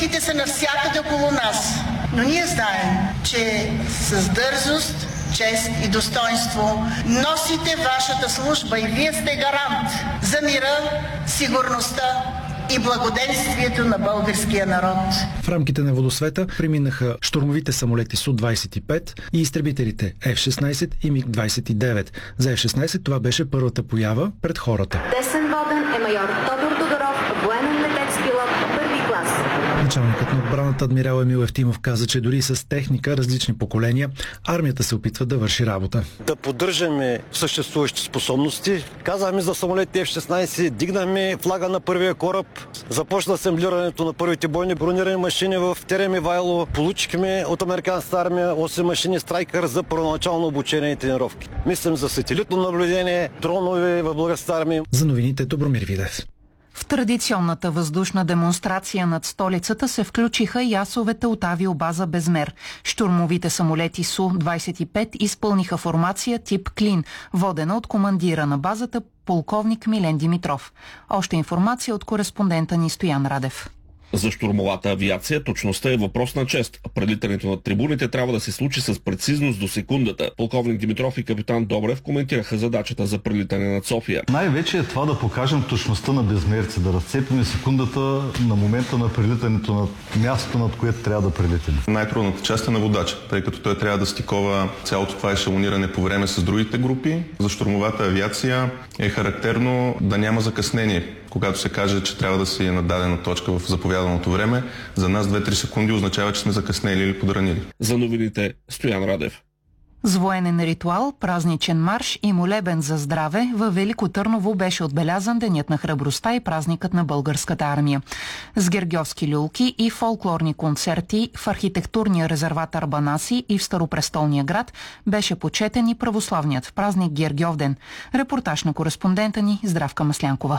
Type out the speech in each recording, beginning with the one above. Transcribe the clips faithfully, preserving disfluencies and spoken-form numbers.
Самолетите са навсякъде около нас, но ние знаем, че с дързост, чест и достоинство носите вашата служба и вие сте гарант за мира, сигурността и благоденствието на българския народ. В рамките на водосвета преминаха щурмовите самолети Су двадесет и пет и изтребителите Еф шестнадесет и Миг двадесет и девет. За Еф шестнадесет това беше първата поява пред хората. Десен воден е майор Тодор Тодоров, военен летец пилот първи клас. Началникът на отбраната адмирал Емил Евтимов каза, че дори с техника, различни поколения, армията се опитва да върши работа. Да поддържаме съществуващи способности. Казахме за самолети Еф шестнадесет, дигнахме флага на първия кораб, започна асемблирането на първите бойни бронирани машини в Терем Ивайло, получихме от американската армия осем машини Страйкър за първоначално обучение и тренировки. Мислим за сателитно наблюдение, дронове в българската армия. За новините Добромир Видев. В традиционната въздушна демонстрация над столицата се включиха и асовете от авиобаза Безмер. Щурмовите самолети Су двадесет и пет изпълниха формация тип Клин, водена от командира на базата полковник Милен Димитров. Още информация от кореспондента ни Стоян Радев. За щурмовата авиация точността е въпрос на чест. Прелитането на трибуните трябва да се случи с прецизност до секундата. Полковник Димитров и капитан Добрев коментираха задачата за прелитане над София. Най-вече е това да покажем точността на безмерци, да разцепим секундата на момента на прелитането на мястото, над което трябва да прелетим. Най-трудната част е на водача, тъй като той трябва да стикова цялото това ешелониране по време с другите групи. За щурмовата авиация е характерно да няма закъснение. Когато се каже, че трябва да си е на дадена точка в заповяданото време, за нас две-три секунди означава, че сме закъснели или подранили. За новините Стоян Радев. С военен ритуал, празничен марш и молебен за здраве във Велико Търново беше отбелязан Денят на храбростта и празникът на българската армия. С гергьовски люлки и фолклорни концерти в архитектурния резерват Арбанаси и в Старопрестолния град беше почетен и православният празник Гергьовден. Репортаж на кореспондента ни Здравка Маслянкова.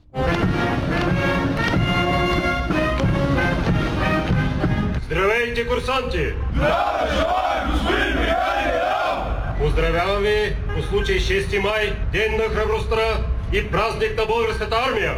Здравейте, курсанти! Здраве желаем, господин Михайлов! Поздравявам ви по случай шести май, Ден на храбростта и празник на българската армия!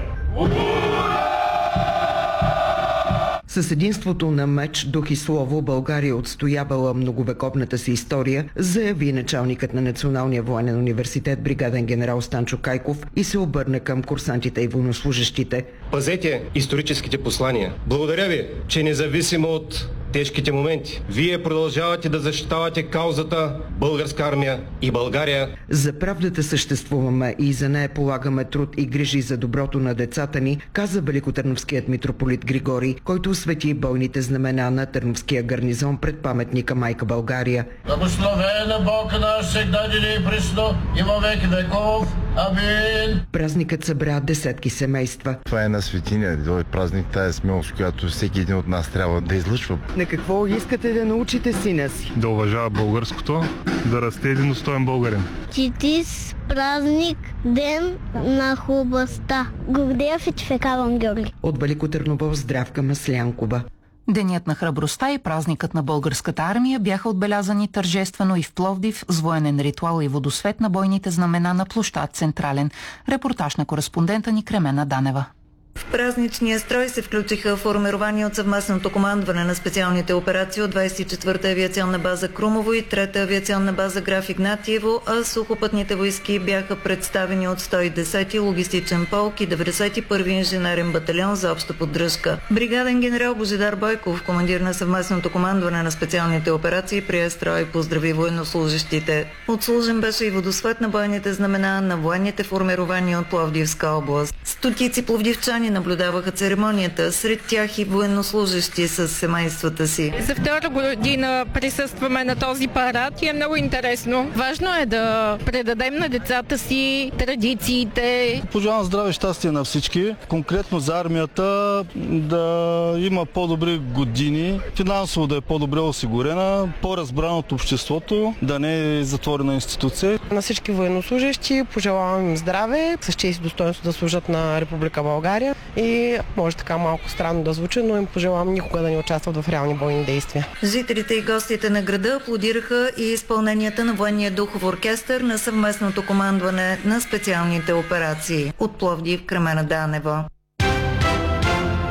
С единството на меч, дух и слово България отстоявала многовековната си история, заяви началникът на Националния военен университет бригаден генерал Станчо Кайков и се обърна към курсантите и военнослужещите. Пазете историческите послания. Благодаря ви, че независимо от тежките моменти, вие продължавате да защитавате каузата Българска армия и България. За правдата съществуваме и за нея полагаме труд и грижи за доброто на децата ни, каза великотърновският митрополит Григорий, който освети бойните знамена на Търновския гарнизон пред паметника Майка България. Благословена Бог наш, всегда и присно, и във веки веков. Амин. Празникът събра десетки семейства. Това е на светиня, този празник, тая смелост, която всеки един от нас трябва да излъчва. На какво искате да научите сина си? Да уважава българското, да расте един достоен българин. Читис празник, Ден на хубавостта. Гордея ви, че векавам Георги. От Велико Търново Здравка Маслянкова. Денят на храбростта и празникът на българската армия бяха отбелязани тържествено и в Пловдив с военен ритуал и водосвет на бойните знамена на площад Централен. Репортаж на кореспондента ни Кремена Данева. В празничния строй се включиха формирования от съвместното командване на специалните операции от двадесет и четвърта авиационна база Крумово и трета авиационна база Граф Игнатиево, а сухопътните войски бяха представени от сто и десети логистичен полк и деветдесет и първи инженерен батальон за обща поддръжка. Бригаден генерал Божидар Бойков, командир на съвместното командване на специалните операции, прие строя и поздрави военнослужещите. Отслужен беше и водосвет на бойните знамена на военните формирования от Пловдивска област. Стотици пловдивчани наблюдаваха церемонията, сред тях и военнослужещи с семействата си. За втора година присъстваме на този парад и е много интересно. Важно е да предадем на децата си традициите. Пожелавам здраве и щастие на всички. Конкретно за армията да има по-добри години, финансово да е по-добре осигурена, по-разбрана от обществото, да не е затворена институция. На всички военнослужещи пожелавам им здраве, с чест и достоинство да служат на Република България. И може така малко странно да звучи, но им пожелавам никога да не участват в реални бойни действия. Жителите и гостите на града аплодираха и изпълненията на военния духов оркестър на съвместното командване на специалните операции. От Пловдив, Кремена Данева.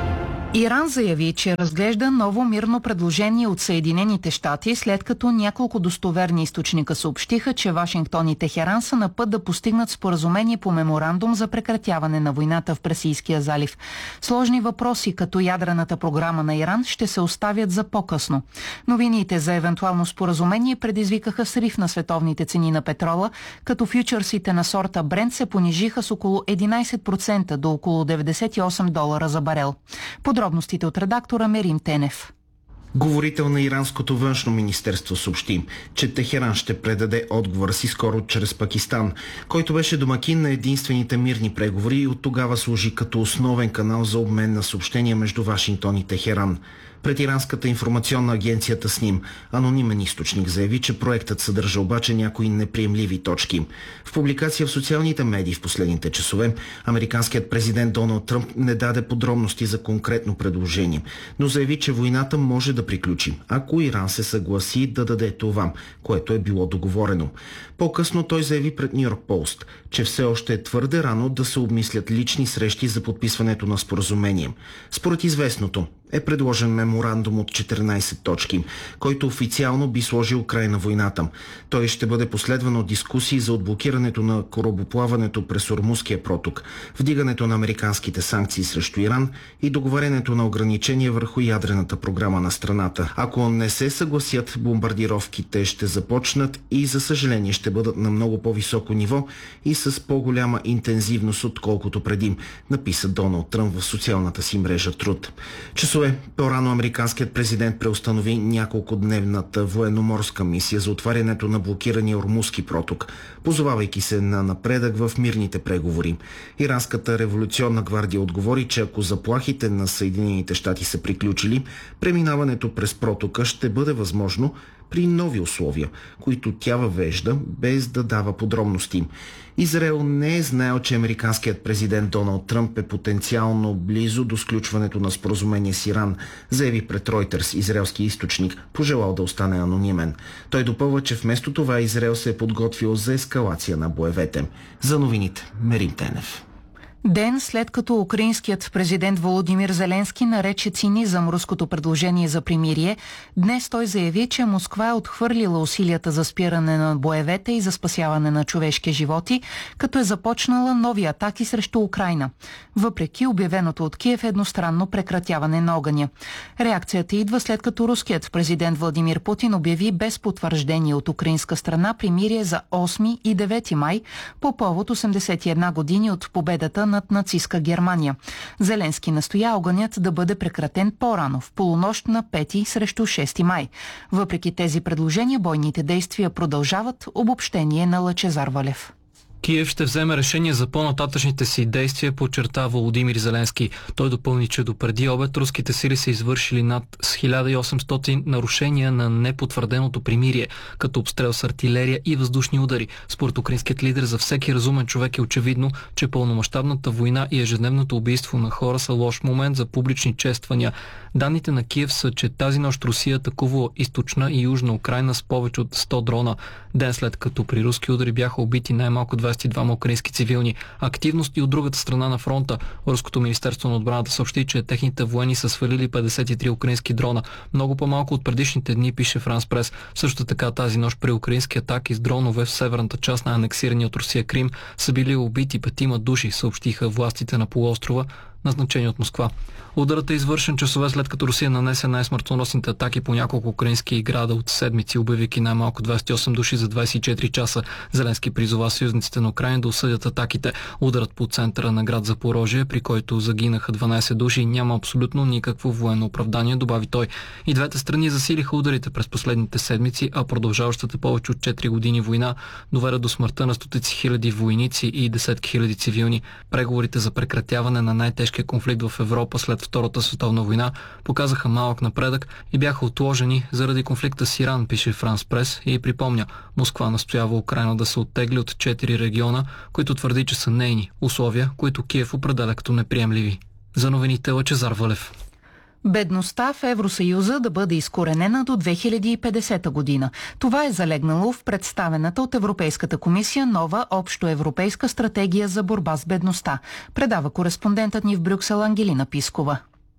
Иран заяви, че разглежда ново мирно предложение от Съединените щати, след като няколко достоверни източника съобщиха, че Вашингтон и Техеран са на път да постигнат споразумение по меморандум за прекратяване на войната в Персийския залив. Сложни въпроси, като ядрената програма на Иран, ще се оставят за по-късно. Новините за евентуално споразумение предизвикаха срив на световните цени на петрола, като фьючерсите на сорта Брент се понижиха с около единайсет процента до около деветдесет и осем долара за барел. Подробностите от редактора Мерим Тенев. Говорител на иранското външно министерство съобщи, че Техеран ще предаде отговора си скоро чрез Пакистан, който беше домакин на единствените мирни преговори и от тогава служи като основен канал за обмен на съобщения между Вашингтон и Техеран. Пред иранската информационна агенция Тасним анонимен източник заяви, че проектът съдържа обаче някои неприемливи точки. В публикация в социалните медии в последните часове американският президент Доналд Тръмп не даде подробности за конкретно предложение, но заяви, че войната може да приключи, ако Иран се съгласи да даде това, което е било договорено. По-късно той заяви пред Ню Йорк Пост, че все още е твърде рано да се обмислят лични срещи за подписването на споразумение. Според известното, е предложен меморандум от четиринайсет точки, който официално би сложил край на войната. Той ще бъде последван от дискусии за отблокирането на корабоплаването през Ормузския проток, вдигането на американските санкции срещу Иран и договарянето на ограничения върху ядрената програма на страната. Ако не се съгласят, бомбардировките ще започнат и, за съжаление, ще бъдат на много по-високо ниво и с по-голяма интензивност, отколкото преди, написа Доналд Тръмп в социалната си мрежа Труд. Часове по-рано американският президент преустанови няколкодневната военноморска мисия за отварянето на блокирания Ормузски проток, позовавайки се на напредък в мирните преговори. Иранската революционна гвардия отговори, че ако заплахите на Съединените щати са приключили, преминаването през протока ще бъде възможно при нови условия, които тя въвежда, без да дава подробности. Израел не е знаел, че американският президент Доналд Тръмп е потенциално близо до сключването на споразумение с Иран, заяви пред Ройтерс израелски източник, пожелал да остане анонимен. Той допълва, че вместо това Израел се е подготвил за ескалация на боевете. За новините, Мерим Тенев. Ден след като украинският президент Володимир Зеленски нарече цинизъм руското предложение за примирие, днес той заяви, че Москва е отхвърлила усилията за спиране на боевете и за спасяване на човешки животи, като е започнала нови атаки срещу Украйна, въпреки обявеното от Киев едностранно прекратяване на огъня. Реакцията идва след като руският президент Владимир Путин обяви без потвърждение от украинска страна примирие за осми и девети май по повод осемдесет и една години от победата над нацистска Германия. Зеленски настоя огънят да бъде прекратен по-рано, в полунощ на пети срещу шести май. Въпреки тези предложения, бойните действия продължават. Обобщение на Лъчезар Валев. Киев ще вземе решение за по-нататъчните си действия, подчерта Володимир Зеленски. Той допълни, че допреди обед руските сили са извършили над с хиляда и осемстотин нарушения на непотвърденото примирие, като обстрел с артилерия и въздушни удари. Според украинският лидер, за всеки разумен човек е очевидно, че пълномащабната война и ежедневното убийство на хора са лош момент за публични чествания. Данните на Киев са, че тази нощ Русия атакува източна и южна Украйна с повече от сто дрона. Ден след като при руски удари бяха убити най-малко двайсет и двама украински цивилни. Активност и от другата страна на фронта. Руското министерство на отбраната съобщи, че техните военни са свалили петдесет и три украински дрона. Много по-малко от предишните дни, пише Франс Прес. Също така тази нощ при украински атаки с дронове в северната част на анексирания от Русия Крим са били убити петима души, съобщиха властите на полуострова, назначени от Москва. Ударът е извършен часове след като Русия нанесе най-смъртоносните атаки по няколко украински града от седмици, убивайки най-малко двайсет и осем души за двайсет и четири часа. Зеленски призова съюзниците на Украйна да осъдят атаките. Ударът по центъра на град Запорожие, при който загинаха дванайсет души, няма абсолютно никакво военно оправдание, добави той. И двете страни засилиха ударите през последните седмици, а продължаващата повече от четири години война доведе до смъртта на стотици хиляди войници и десетки хиляди цивилни. Преговорите за прекратяване на най-тежкия конфликт в Европа след Втората световна война показаха малък напредък и бяха отложени заради конфликта с Иран, пише Франс Прес, и припомня, Москва настоява Украйна да се оттегли от четири региона, които твърди, че са нейни, условия, които Киев определя като неприемливи. За новините Лъчезар Валев. Бедността в Евросъюза да бъде изкоренена до две хиляди и петдесета година. Това е залегнало в представената от Европейската комисия нова общоевропейска стратегия за борба с бедността, предава кореспондентът ни в Брюксел Ангелина Пискова.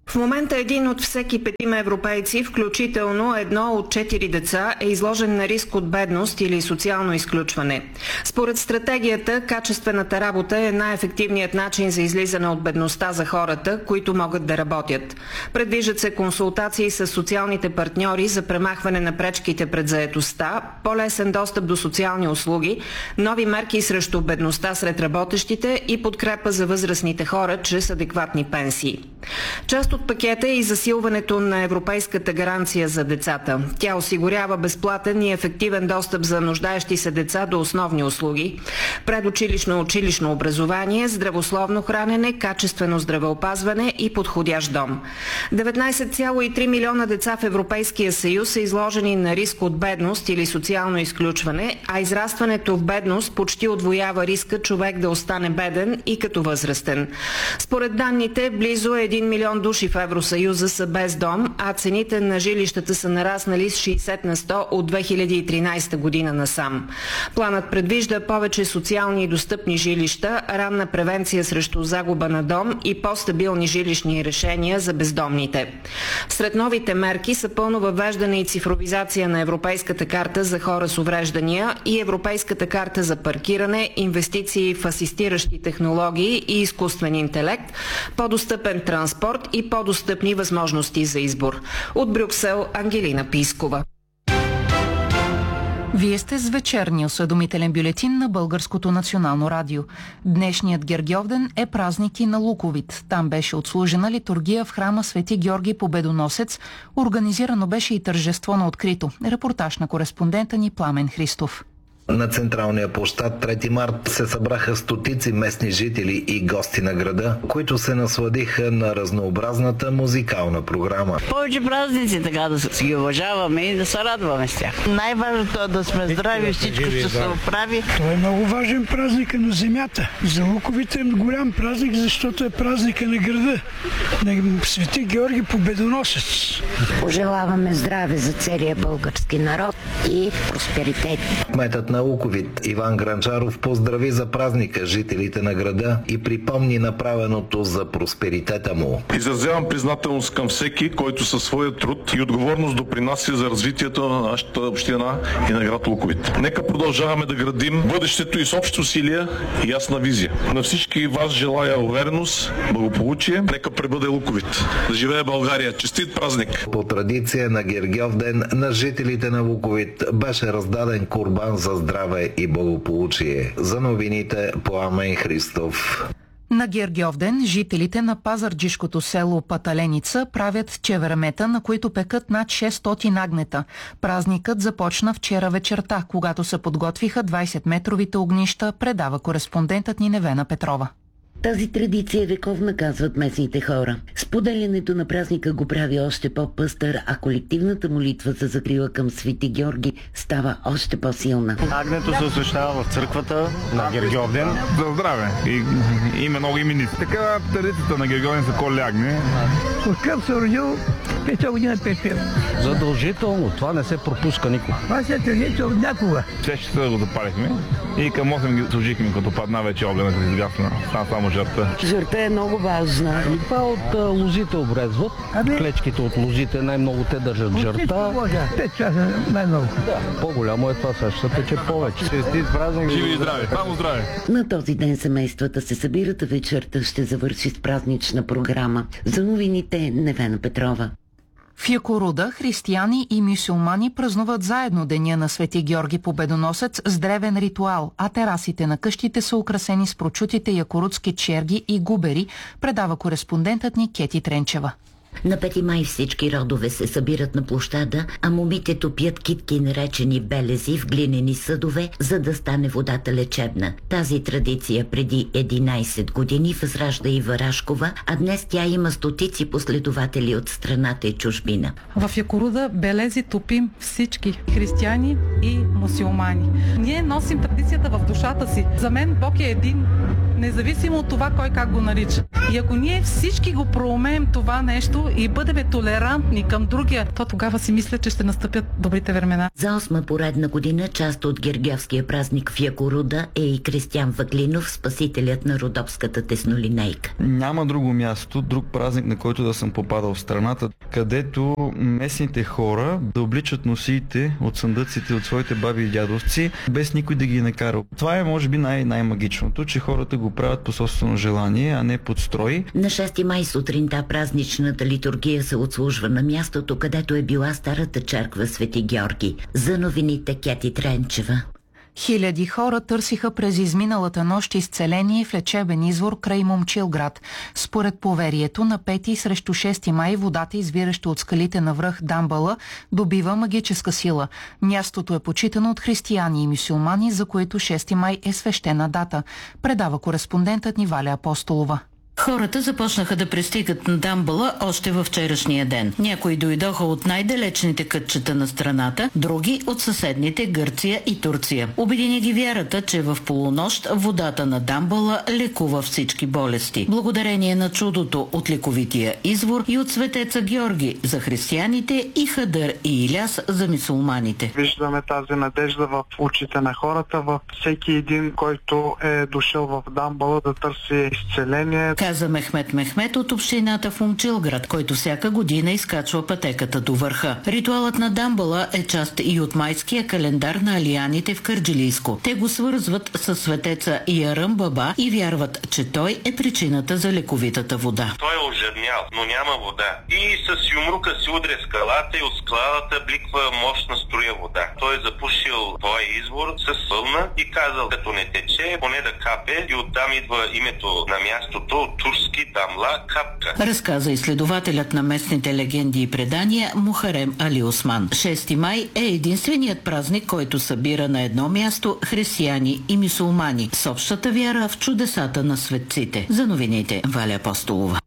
В момента един от всеки петима европейци, включително едно от четири деца, е изложен на риск от бедност или социално изключване. Според стратегията, качествената работа е най-ефективният начин за излизане от бедността за хората, които могат да работят. Предвиждат се консултации с социалните партньори за премахване на пречките пред заетостта, по-лесен достъп до социални услуги, нови мерки срещу бедността сред работещите и подкрепа за възрастните хора чрез адекватни пенсии. Част от пакета е и засилването на европейската гаранция за децата. Тя осигурява безплатен и ефективен достъп за нуждаещи се деца до основни услуги, предучилищно училищно образование, здравословно хранене, качествено здравеопазване и подходящ дом. деветнайсет цяло и три милиона деца в Европейския съюз са изложени на риск от бедност или социално изключване, а израстването в бедност почти удвоява риска човек да остане беден и като възрастен. Според данните, близо един милион души в Евросъюза са без дом, а цените на жилищата са нараснали с шейсет на сто от две хиляди и тринайсета година насам. Планът предвижда повече социални и достъпни жилища, ранна превенция срещу загуба на дом и по-стабилни жилищни решения за бездомните. Сред новите мерки са пълно въвеждане и цифровизация на Европейската карта за хора с увреждания и Европейската карта за паркиране, инвестиции в асистиращи технологии и изкуствен интелект, по-достъпен транспорт и по-достъпни възможности за избор. От Брюксел, Ангелина Пискова. Вие сте с вечерния осведомителен бюлетин на Българското национално радио. Днешният Гергьовден е празник и на Луковит. Там беше отслужена литургия в храма Свети Георги Победоносец. Организирано беше и тържество на открито. Репортаж на кореспондента ни Пламен Христов. На централния площад трети март се събраха стотици местни жители и гости на града, които се насладиха на разнообразната музикална програма. Повече празници, така да си ги уважаваме и да се радваме с тях. Най-важното е да сме здрави, всичко ще се оправи. Това е много важен празник на земята. За Луковите е голям празник, защото е празника на града, на Свети Георги Победоносец. Пожелаваме здраве за целия български народ и просперитет. Кметът на Луковит Иван Гранчаров поздрави за празника жителите на града и припомни направеното за просперитета му. Изразявам признателност към всеки, който със своя труд и отговорност допринася за развитието на нашата община и на град Луковит. Нека продължаваме да градим бъдещето и с общи усилия и ясна визия. На всички вас желая увереност, благополучие. Нека пребъде Луковит. Да живее България. Честит празник! По традиция на Гергьовден на жителите на Луковит беше раздаден курбан за здраве и благополучие. За новините Пламен Христов. На Гергьовден жителите на пазарджишкото село Паталеница правят чеверемета, на които пекат над шестстотин агнета. Празникът започна вчера вечерта, когато се подготвиха двайсетметровите огнища, предава кореспондентът ни Невена Петрова. Тази традиция е вековна, казват местните хора. Споделянето на празника го прави още по-пъстър, а колективната молитва за закрила към Свети Георги става още по-силна. Агнето се освещава в църквата на Гергьовден. За здраве! И има много именици. Така традицията на Гергьовден са коли агне. Откъв се родил, пета година пече. Задължително, това не се пропуска никога. Това се традиция от някога. шест часа го запалихме и към осем ги служихме, като падна вече огънът се изгасна. Стана само жърта. Жърта е много важна. И това от а, лозите обрезват. Ами? Клечките от лозите най-много те държат жърта. пет часа най-много. Да, по-голямо е това, сега ще пече повече. Честит празник. Живи и здраве. Само здраве. На този ден семействата се събират, а вечерта ще завърши с празнична програма. За новините Невена Петрова. В Якоруда християни и мюсюлмани празнуват заедно деня на Свети Георги Победоносец с древен ритуал, а терасите на къщите са украсени с прочутите якорудски черги и губери, предава кореспондентът ни Кети Тренчева. На пети май всички родове се събират на площада, а момите топят китки, наречени белези, в глинени съдове, за да стане водата лечебна. Тази традиция преди единайсет години възражда и Варашкова, а днес тя има стотици последователи от страната и чужбина. В Якоруда белези топим всички християни и мусулмани. Ние носим традицията в душата си. За мен Бог е един. независимо от това кой как го нарича. И ако ние всички го проумеем това нещо и бъдем толерантни към другия, то тогава си мисля, че ще настъпят добрите времена. За осма поредна година част от гергьовския празник в Якоруда е и Кристиян Въклинов, спасителят на родопската теснолинейка. Няма друго място, друг празник, на който да съм попадал в страната, където местните хора да обличат носиите от съндъците от своите баби и дядовци, без никой да ги накара. Това е може би най- най-магичното, че хората го правят по собствено желание, а не под строй. На шести май сутринта празничната литургия се отслужва на мястото, където е била старата черква Свети Георги. За новините Кети Тренчева. Хиляди хора търсиха през изминалата нощ изцеление в лечебен извор край Момчилград. Според поверието, на пети срещу шести май водата, извираща от скалите на връх Дамбала, добива магическа сила. Мястото е почитано от християни и мюсюлмани, за които шести май е свещена дата, предава кореспондентът ни Валя Апостолова. Хората започнаха да пристигат на Дамбала още във вчерашния ден. Някои дойдоха от най-далечните кътчета на страната, други от съседните Гърция и Турция. Обедини ги вярата, че в полунощ водата на Дамбала лекува всички болести. Благодарение на чудото от лековития извор и от светеца Георги за християните и Хадър и Иляс за мюсюлманите. Виждаме тази надежда в очите на хората, във всеки един, който е дошъл в Дамбала да търси изцеление. Каза Мехмет Мехмет от общината в Момчилград, който всяка година изкачва пътеката до върха. Ритуалът на Дамбала е част и от майския календар на алияните в Кърджилийско. Те го свързват с светеца Яръм Баба и вярват, че той е причината за лековитата вода. Той е ожеднял, но няма вода. И с юмрука си удря скалата и от скалата бликва мощна струя вода. Той е запушил твой извор с вълна и казал, като не тече, поне да капе, и оттам идва името на мястото турски Дамла Капка. Разказа изследователят на местните легенди и предания Мухарем Али Осман. шести май е единственият празник, който събира на едно място християни и мюсюлмани с общата вяра в чудесата на светците. За новините Валя Апостолова.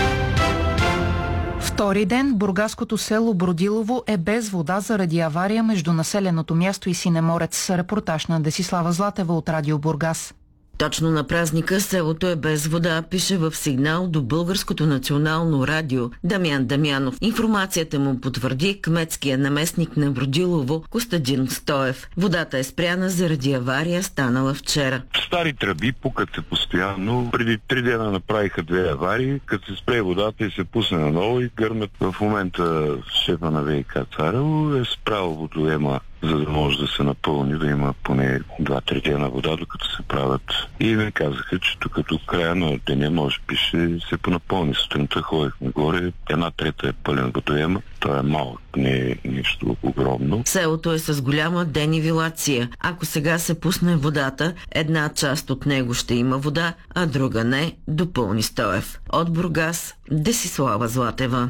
Втори ден бургаското село Бродилово е без вода заради авария между населеното място и Синеморец. Репортаж на Десислава Златева от Радио Бургас. Точно на празника селото е без вода, пише в сигнал до Българското национално радио Дамян Дамянов. Информацията му потвърди кметския наместник на Бродилово Костадин Стоев. Водата е спряна заради авария, станала вчера. Стари тръби пукат се постоянно. Преди три дена направиха две аварии, като се спре водата и се пусне наново и гърмят. В момента шефа на ВиК Царево е справил водоема, за да може да се напълни, да има поне два-три дена вода, докато се правят. И ми казаха, че тук до края на деня може би ще се понапълни. Сутринта ходих нагоре, една трета е пълен водоема. Това е малък, не е нищо огромно. Селото е с голяма денивилация. Ако сега се пусне водата, една част от него ще има вода, а друга не, допълни Стоев. От Бургас, Десислава Златева.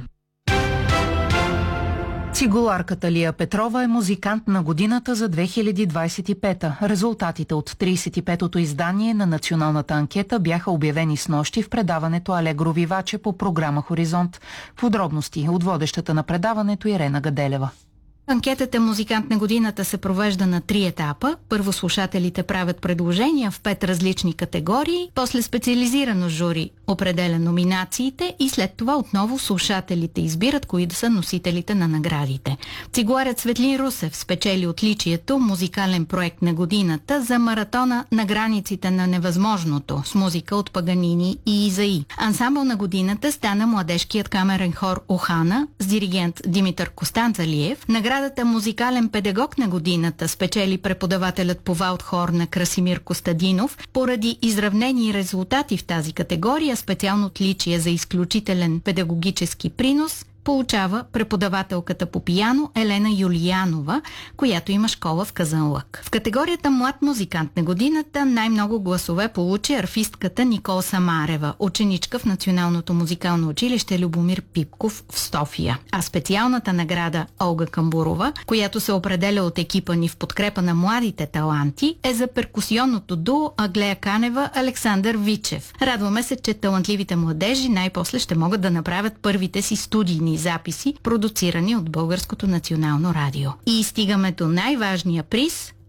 Цигуларката Лия Петрова е музикант на годината за две хиляди двадесет и пета. Резултатите от тридесет и петото издание на националната анкета бяха обявени снощи в предаването Алегро Виваче по програма Хоризонт. Подробности от водещата на предаването Ирена Гаделева. Анкетата «Музикант на годината» се провежда на три етапа. Първо слушателите правят предложения в пет различни категории, после специализирано жури определя номинациите и след това отново слушателите избират кои да са носителите на наградите. Цигуларят Светлин Русев спечели отличието музикален проект на годината за маратона «На границите на невъзможното» с музика от Паганини и Изаи. Ансамбъл на годината стана младежкият камерен хор Охана с диригент Димитър Костанцалиев. Наградата «Музикален педагог на годината» спечели преподавателят по валдхор на Красимир Костадинов. Поради изравнени резултати в тази категория, специално отличие за изключителен педагогически принос получава преподавателката по пияно Елена Юлиянова, която има школа в Казанлък. В категорията «Млад музикант на годината» най-много гласове получи арфистката Никол Самарева, ученичка в Националното музикално училище Любомир Пипков в София. А специалната награда Олга Камбурова, която се определя от екипа ни в подкрепа на младите таланти, е за перкусионното дуо Аглея Канева Александър Вичев. Радваме се, че талантливите младежи най-после ще могат да направят първите си студийни записи, продуцирани от Българското национално радио. И стигаме до най-важния приз –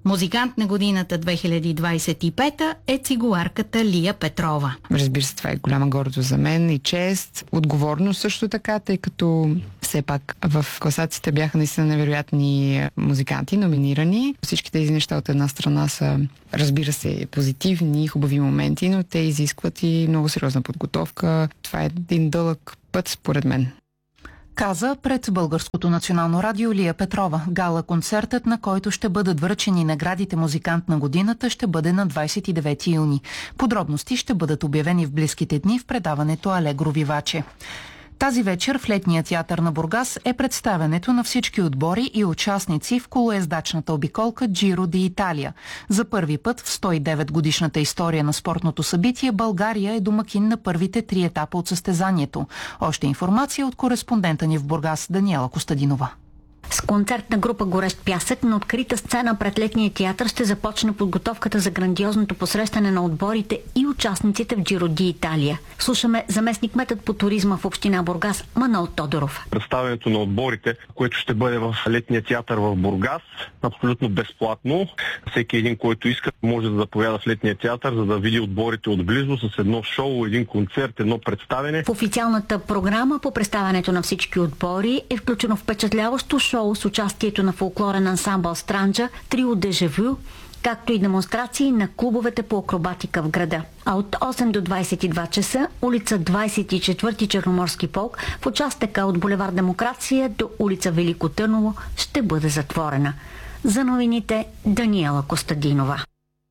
Музикант на годината две хиляди двадесет и пета е цигуларката Лия Петрова. Разбира се, това е голяма гордост за мен и чест. Отговорност също така, тъй като все пак в класацията бяха наистина невероятни музиканти, номинирани. Всички тези неща от една страна са, разбира се, позитивни, хубави моменти, но те изискват и много сериозна подготовка. Това е един дълъг път, според мен. Каза пред Българското национално радио Лия Петрова. Гала-концертът, на който ще бъдат връчени наградите Музикант на годината, ще бъде на двадесет и девети юни. Подробности ще бъдат обявени в близките дни в предаването Алегро Виваче. Тази вечер в Летния театър на Бургас е представянето на всички отбори и участници в колоездачната обиколка Джиро ди Италия. За първи път в сто и девет годишната история на спортното събитие България е домакин на първите три етапа от състезанието. Още информация от кореспондента ни в Бургас Даниела Костадинова. С концертна група Горещ пясък на открита сцена пред Летния театър ще започне подготовката за грандиозното посрещане на отборите и участниците в Джиро ди Италия. Слушаме заместник-кметът по туризма в община Бургас Манол Тодоров. Представянето на отборите, което ще бъде в Летния театър в Бургас, абсолютно безплатно. Всеки един, който иска, може да заповяда в Летния театър, за да види отборите отблизо с едно шоу, един концерт, едно представяне. В официалната програма по представянето на всички отбори е включено впечатляващо шоу с участието на фолклорен ансамбъл Странджа, трио Дежавю, както и демонстрации на клубовете по акробатика в града. А от осем до двадесет и два часа улица двадесет и четвърти Черноморски полк в участъка от булевард Демокрация до улица Велико Търново ще бъде затворена. За новините Даниела Костадинова.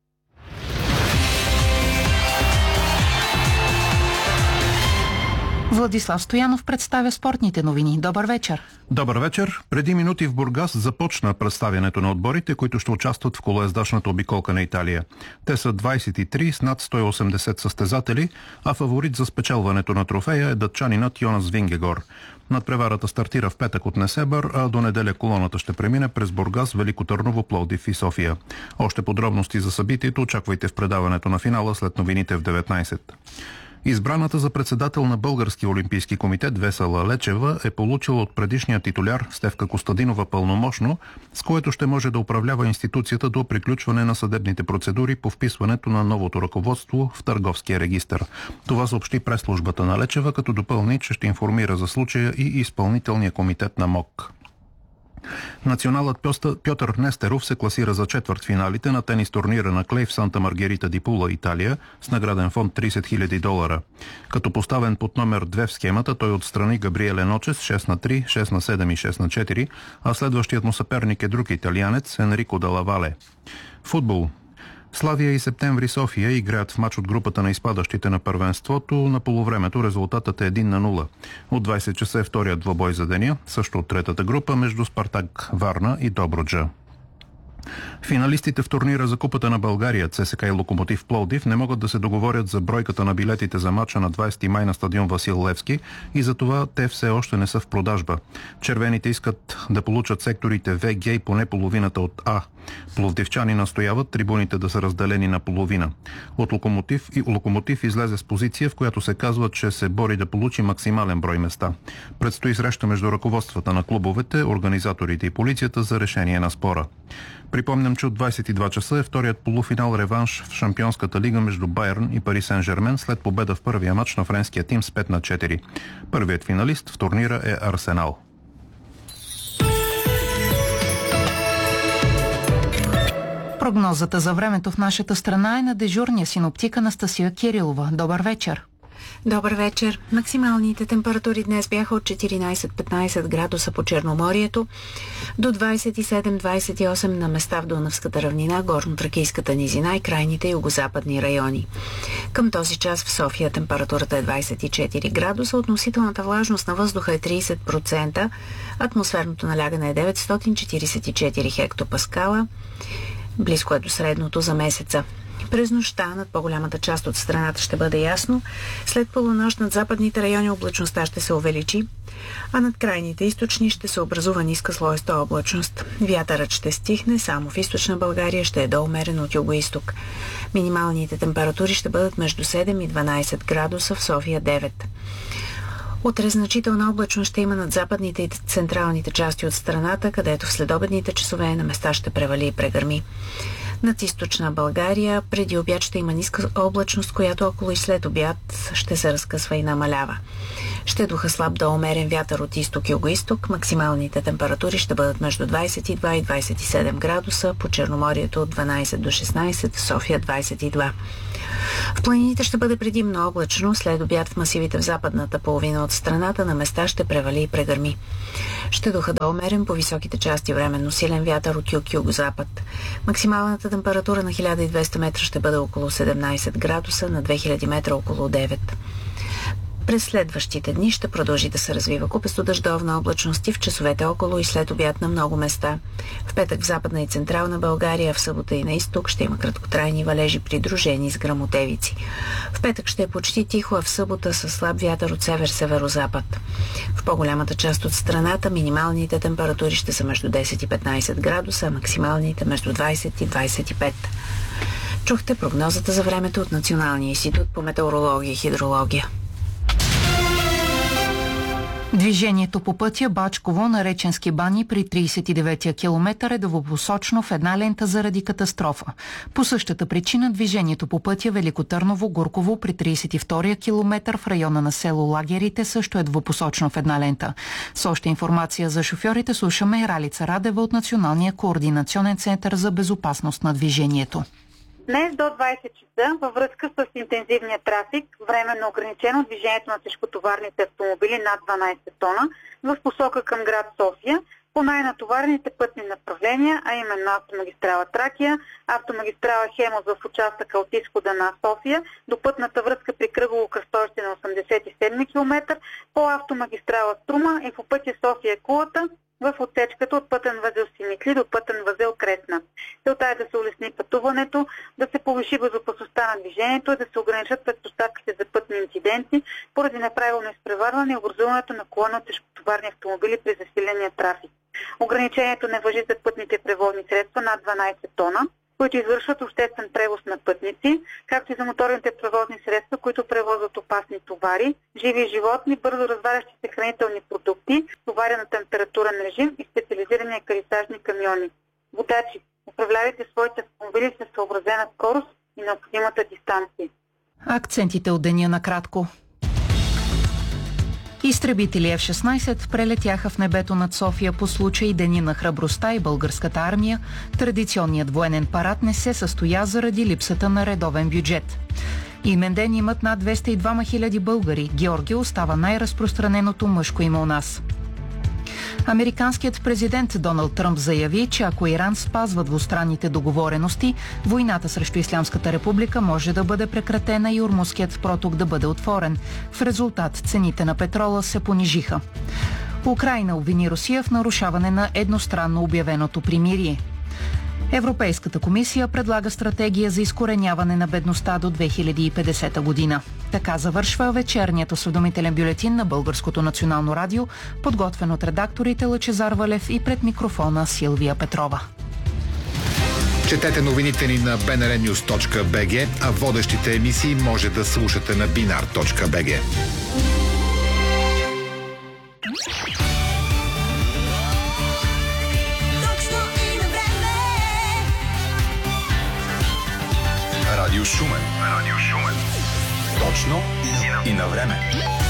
Владислав Стоянов представя спортните новини. Добър вечер! Добър вечер! Преди минути в Бургас започна представянето на отборите, които ще участват в колоездачната обиколка на Италия. Те са двадесет и три с над сто и осемдесет състезатели, а фаворит за спечелването на трофея е датчанинът Йонас Вингегор. Надпреварата стартира в петък от Несебър, а до неделя колоната ще премине през Бургас, Велико Търново, Пловдив и София. Още подробности за събитието очаквайте в предаването на финала след новините в деветнадесет. Избраната за председател на Българския олимпийски комитет Весела Лечева е получила от предишния титуляр Стефка Костадинова пълномощно, с което ще може да управлява институцията до приключване на съдебните процедури по вписването на новото ръководство в търговския регистър. Това съобщи пресслужбата на Лечева, като допълни, че ще информира за случая и изпълнителния комитет на МОК. Националът Пьотър Нестеров се класира за четвъртфиналите на тенис турнира на клей в Санта Маргерита ди Пула, Италия, с награден фонд тридесет хиляди долара. Като поставен под номер две в схемата, той отстрани Габриеле Ночес шест на три, шест на седем и шест на четири, а следващият му съперник е друг италианец Енрико Далавале. Футбол. Славия и Септември София играят в мач от групата на изпадащите на първенството. На полувремето резултатът е един на нула. От двадесет часа е вторият двобой за деня, също от третата група между Спартак Варна и Добруджа. Финалистите в турнира за Купата на България, ЦСКА и Локомотив Пловдив, не могат да се договорят за бройката на билетите за матча на двадесети май на стадион Васил Левски и затова те все още не са в продажба. Червените искат да получат секторите В, Г и поне половината от А. Пловдивчани настояват трибуните да са разделени на половина. От Локомотив и Локомотив излезе с позиция, в която се казва, че се бори да получи максимален брой места. Предстои среща между ръководствата на клубовете, организаторите и полицията за решение на спора. Припомням, че от двадесет и два часа е вторият полуфинал реванш в Шампионската лига между Байерн и Пари Сен-Жермен след победа в първия матч на френския тим с пет на четири. Първият финалист в турнира е Арсенал. Прогнозата за времето в нашата страна е на дежурния синоптик Анастасия Кирилова. Добър вечер! Добър вечер! Максималните температури днес бяха от четиринадесет до петнадесет градуса по Черноморието, до двадесет и седем до двадесет и осем на места в Дунавската равнина, Горно-Тракийската низина и крайните югозападни райони. Към този час в София температурата е двадесет и четири градуса, относителната влажност на въздуха е тридесет процента, атмосферното налягане е деветстотин четиридесет и четири хектопаскала, близко е до средното за месеца. През нощта над по-голямата част от страната ще бъде ясно. След полунощ над западните райони облачността ще се увеличи, а над крайните източни ще се образува ниска слоеста облачност. Вятърът ще стихне, само в източна България ще е доумерен от юго-исток. Минималните температури ще бъдат между седем и дванадесет градуса, в София девет. Утре значителна облачност ще има над западните и централните части от страната, където в следобедните часове на места ще превали и прегърми. Над източна България преди обяд ще има ниска облачност, която около и след обяд ще се разкъсва и намалява. Ще духа слаб до умерен вятър от изток и югоизток. Максималните температури ще бъдат между двадесет и два и двадесет и седем градуса, по Черноморието от дванадесет до шестнадесет, в София двадесет и два. В планините ще бъде предимно облачно, след обяд в масивите в западната половина от страната на места ще превали и прегърми. Ще духа до умерен по високите части временно силен вятър от юг-югозапад. Максималната температура на хиляда и двеста метра ще бъде около седемнадесет градуса, на две хиляди метра около девет. През следващите дни ще продължи да се развива купесто-дъждовна облачност и в часовете около и след обяд на много места. В петък в западна и централна България, в събота и на изток ще има краткотрайни валежи, придружени с гръмотевици. В петък ще е почти тихо, а в събота със слаб вятър от север-северозапад. В по-голямата част от страната минималните температури ще са между десет и петнадесет градуса, а максималните между двадесет и двадесет и пет. Чухте прогнозата за времето от Националния институт по метеорология и хидрология. Движението по пътя Бачково на Реченски бани при тридесет и деветия километър е двупосочно в една лента заради катастрофа. По същата причина движението по пътя Велико Търново-Гурково при тридесет и втория километър в района на село Лагерите също е двупосочно в една лента. С още информация за шофьорите слушаме Ралица Радева от Националния координационен център за безопасност на движението. Днес до двадесет часа във връзка с интензивния трафик, временно ограничено движението на тежкотоварните автомобили над дванадесет тона в посока към град София по най-натоварените пътни направления, а именно автомагистрала Тракия, автомагистрала Хемус в участъка от изхода на София до пътната връзка при кръгово кръстовище на осемдесет и седми километър, по автомагистрала Струма и по пътя София-Кулата в отсечката от пътен възел Симитли до пътен възел Кресна. Целта е да се улесни пътуването, да се повиши безопасността на движението и да се ограничат предпоставките за пътни инциденти поради неправилно изпреварване и образуването на колона от тежкотоварни автомобили при засиления трафик. Ограничението не важи за пътните превозни средства над дванадесет тона, които извършват обществен превоз на пътници, както и за моторните превозни средства, които превозват опасни товари, живи животни, бързо развалящи се хранителни продукти, товари на температурен режим и специализирани екарисажни камиони. Водачи, управлявайте своите автомобили с съобразена скорост и необходимата дистанция. Акцентите от деня накратко. Изтребители Еф шестнадесет прелетяха в небето над София по случай Дени на храбростта и българската армия. Традиционният военен парад не се състоя заради липсата на редовен бюджет. Имен ден имат над двеста и двама хиляди българи. Георги остава най-разпространеното мъжко име у нас. Американският президент Доналд Тръмп заяви, че ако Иран спазва двустранните договорености, войната срещу Ислямската република може да бъде прекратена и Ормузският проток да бъде отворен. В резултат цените на петрола се понижиха. Украйна обвини Русия в нарушаване на едностранно обявеното примирие. Европейската комисия предлага стратегия за изкореняване на бедността до две хиляди и петдесета година. Така завършва вечерният осведомителен бюлетин на Българското национално радио, подготвен от редакторите Лъчезар Валев и пред микрофона Силвия Петрова. Четете новините ни на би ен ар нюз точка би джи, а водещите емисии може да слушате на би ен ар точка би джи. Радио Шумен. Радио Шумен. Точно и на време.